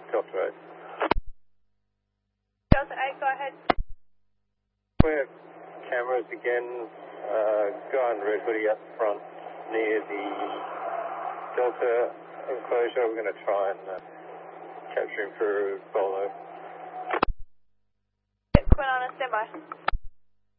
Delta 8. Delta 8, go ahead. We have cameras again, guy in red hoodie up front near the Delta enclosure. We're going to try and capture him for Bolo. Quinn on a standby.